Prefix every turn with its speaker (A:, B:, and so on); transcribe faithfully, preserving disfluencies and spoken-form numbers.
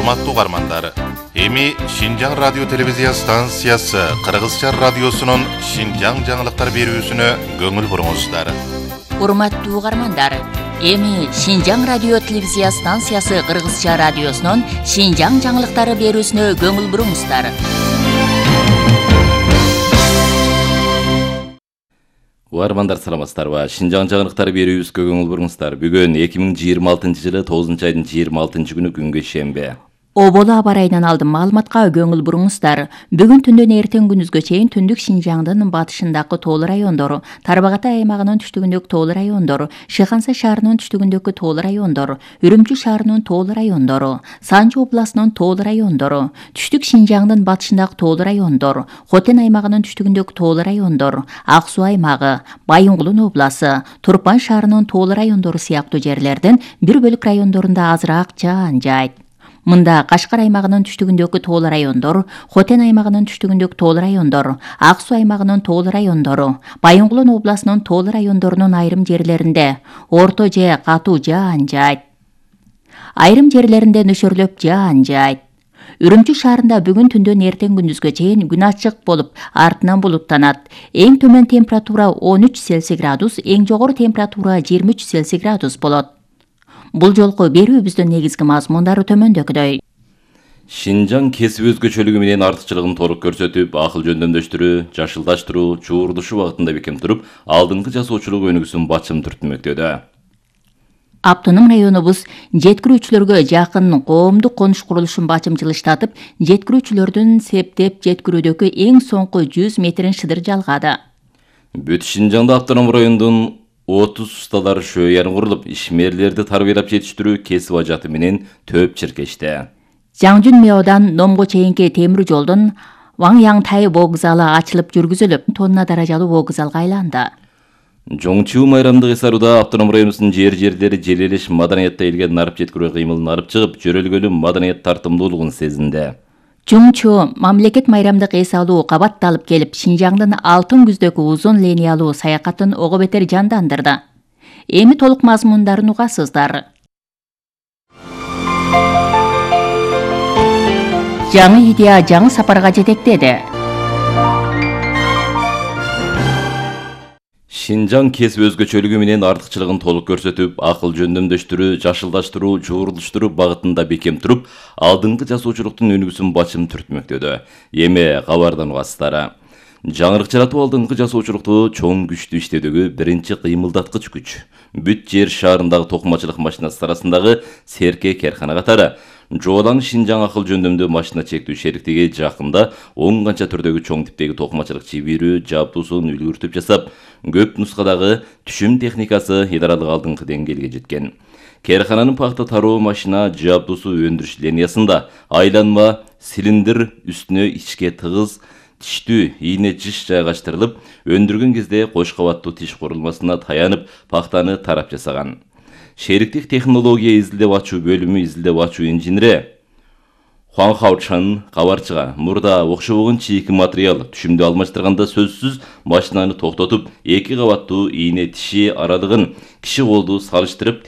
A: Урматтуу угармандар, эми Шинжаң радио телевизия станциясы Кыргызча радиосунун Шинжаң жаңылыктар берүүсүнө көңүл буруңуздар.
B: Урматтуу угармандар, эми Шинжаң радио телевизия станциясы Кыргызча радиосунун Шинжаң жаңылыктары берүүсүнө көңүл буруңуздар.
C: Угармандар саламатсыздарбы? Шинжаң жаңылыктары берүүбүзгө көңүл буруңуздар. Бүгүн эки миң жыйырма алтынчы жылы тогузунчу айдын жыйырма алтынчы күнү күнгө шембе.
B: Оболу аба ырайынан алдым маалыматка көңүл буруңуздар. Бүгүн түндөн эртең күнүзгө чейин түндүк Шинжаңдын батышындагы тоолуу райондору, Тарбагатай аймагынын түштүгүндөгү тоолуу райондору, Шыханса шаарынын түштүгүндөгү тоолуу райондору, Үрүмчү шаарынын тоолуу райондору, Санжы областынын тоолуу райондору, түштүк Шинжаңдын батышындагы тоолуу райондор, Хотен аймагынын түштүгүндөгү тоолуу райондор, Ак Суу аймагы, Байынгулун обласы, Турпан шаарынын тоолуу райондору сыяктуу жерлердин бир бөлүк райондорунда азыраак жаан жайт. Мында Кашкар аймагынын түштүгүндөгү тоолуу райондор, Хотен аймагынын түштүгүндөгү тоолуу райондор, Ак Суу аймагынын тоолуу райондору, Байынгулун областынын тоолуу райондорунун айрым жерлеринде орто же катуу жаан жайт. Айрым жерлеринде нөшөрлөп жаан жайт. Үрүмчү шаарында бүгүн түндөн эртең күндүзгө чейин күн ачык болуп, артынан булуттанат. Эң төмөн температура он үч Цельсий градус, эң жогору температура жыйырма үч Цельсий градус болот. Бул жолку берүүбүздүн негизги мазмундары төмөндөгүдөй.
C: Шинжаң кесип өзгөчөлүгү менен артыкчылыгын толук көрсөтүп, акыл жөндөмдөштүрүү, жашылдаштыруу, чуурдушуу багытында бекем туруп, алдыңкы жасоочулук өнүгүүсүн бачым түртмөктөдө.
B: Аптоном районубуз жеткирүүчүлөргө жакын коомдук конуш курулушун бачымчылыштатып, жеткирүүчүлөрдүн септеп жеткирүүдөгү эң соңку жүз метрин шыдыр жалгады.
C: Бүт Шинжаңда автоном райондун отуз усталар шөйяры курулуп, ишмерлерди тарбиялап жетиштирүү кесип ажаты менен төп чиркешти.
B: Жаңжун Меодан Номго чейинки темир жолдун Ваңяңтай вокзалы ачылып жүргүзүлүп, тонна даражалуу вокзалга айланды.
C: Жоңчуу майрамдык эсаруда автоном районубуздун жер-жерлери желелеш маданиятта элге нарып жеткирүү кыймылын арып чыгып, жөрөлгөлүү маданият тартымдуулугун сезинди.
B: Чоңчу мамлекет майрамдык эс алуу кабатталып келип, Шинжаңдын алтын күздөгү узун линиялуу саякатын ого бетер жандандырды. Эми толук мазмундарын угасыздар. Жаңы идея жаңы сапарга жетектеди.
C: Шинжаң кесип өзгөчөлүгү менен артыкчылыгын толук көрсөтүп, акыл жөндөмдөштүрүү, жашылдаштыруу, чуурдуштуруу багытында бекем туруп, алдыңкы жасоочулуктун өнүгүүсүн бачым түртмөктөдө. Эми кабардан угасыздар. Жаңырык жаратуу алдыңкы жасоочулукту чоң күчтүү иштөөдөгү биринчи кыймылдаткыч күч. Бүт жер шаарындагы токумачылык машинасы арасындагы серке керкана катары Жолаң Шинжаң акыл жөндөмдүү машина чектүү шериктиги жакында он канча түрдөгү чоң типтеги токумачылык чебирүү жабдуусун үлгүртүп жасап, көп нускадагы түшүм техникасы идаралык алдыңкы деңгээлге жеткен. Керкананын пахта тароо машина жабдуусу өндүрүш линиясында айланма цилиндр үстүнө ичке тыгыз тиштүү ийне жыш жайгаштырылып, өндүргөн кезде кош кабаттуу тиш курулмасына таянып, пахтаны тарап жасаган. Шериктик технология изилдеп ачуу бөлүмү изилдеп ачуу инженери Хуан Хаучан кабарчыга мурда окшобогон чийки материал түшүмдү алмаштырганда сөзсүз машинаны токтотуп, эки кабаттуу ийне тиши аралыгын киши колду салыштырып